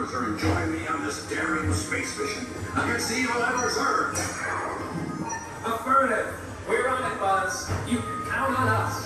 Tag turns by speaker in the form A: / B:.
A: Arthur, and join me on this daring space mission against the evil Emperor's Earth.
B: Affirmative. We're on it, Buzz. You can count on us.